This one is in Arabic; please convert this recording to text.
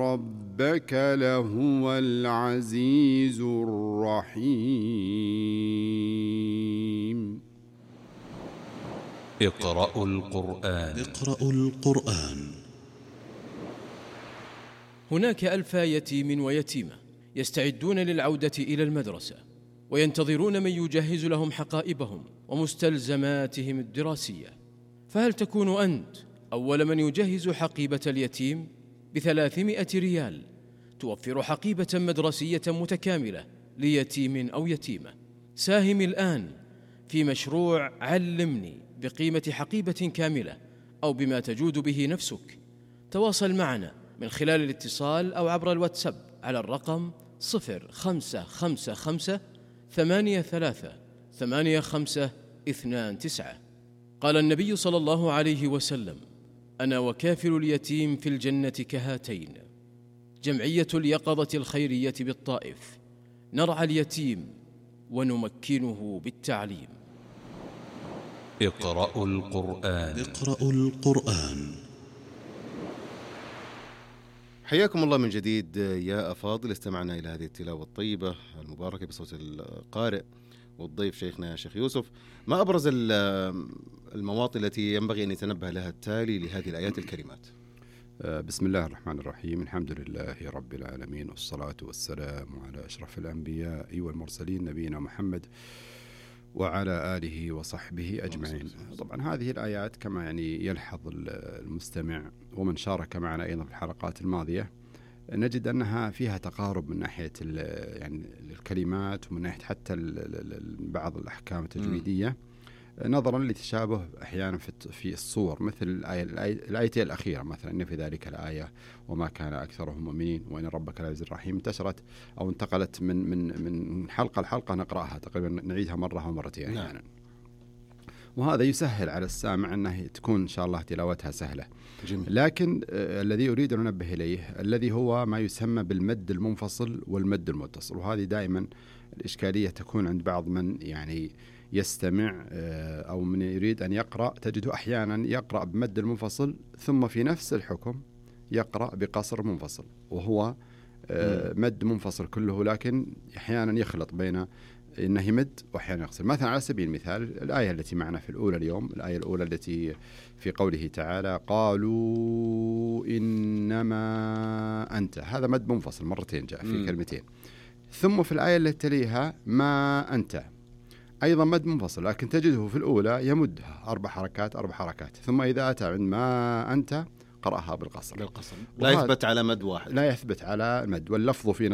ربك لهو العزيز الرحيم. اقرأوا القرآن. هناك ألف يتيم ويتيمة يستعدون للعودة إلى المدرسة، وينتظرون من يجهز لهم حقائبهم ومستلزماتهم الدراسية. فهل تكون أنت أول من يجهز حقيبة اليتيم ب300 ريال توفر حقيبة مدرسية متكاملة ليتيم أو يتيمة؟ ساهم الآن في مشروع علمني بقيمة حقيبة كاملة أو بما تجود به نفسك. تواصل معنا من خلال الاتصال أو عبر الواتساب على الرقم 0555838529. قال النبي صلى الله عليه وسلم: أنا وكافل اليتيم في الجنة كهاتين. جمعية اليقظة الخيرية بالطائف، نرعى اليتيم ونمكنه بالتعليم. اقرأوا القرآن. حياكم الله من جديد يا أفاضل. استمعنا إلى هذه التلاوة الطيبة المباركة بصوت القارئ والضيف شيخنا شيخ يوسف. ما أبرز المواطن التي ينبغي أن يتنبه لها التالي لهذه الآيات الكريمات؟ بسم الله الرحمن الرحيم. الحمد لله رب العالمين، والصلاة والسلام على أشرف الأنبياء والمرسلين نبينا محمد وعلى آله وصحبه أجمعين. طبعا هذه الآيات كما يلحظ المستمع ومن شارك معنا أيضا في الحلقات الماضية، نجد أنها فيها تقارب من ناحية الكلمات ومن ناحية حتى بعض الأحكام التجويدية، نظرا لتشابه أحيانا في الصور، مثل الآية الأخيرة مثلا: إن في ذلك الآية وما كان أكثرهم مؤمنين وإن ربك لعزيز رحيم. انتشرت أو انتقلت من حلقة لحلقة، نقرأها تقريبا، نعيدها مرة ومرتين أحيانا. نعم. وهذا يسهل على السامع أنه تكون إن شاء الله تلاوتها سهلة. جميل. لكن الذي أريد أن أنبه إليه الذي هو ما يسمى بالمد المنفصل والمد المتصل، وهذه دائما الإشكالية تكون عند بعض من يستمع أو من يريد أن يقرأ. تجده أحيانا يقرأ بمد المنفصل ثم في نفس الحكم يقرأ بقصر منفصل، وهو مد منفصل كله، لكن أحيانا يخلط بين إنه يمد وأحيانا يقصر. مثلا على سبيل المثال الآية التي معنا في الأولى اليوم، الآية الأولى التي في قوله تعالى: قالوا إنما أنت، هذا مد منفصل مرتين جاء في كلمتين. ثم في الآية التي تليها ما أنت أيضا مد منفصل، لكن تجده في الأولى يمدها 4 حركات، ثم إذا أتى عند ما أنت قرأها بالقصر. لا يثبت على مد واحد، لا يثبت على مد، واللفظ في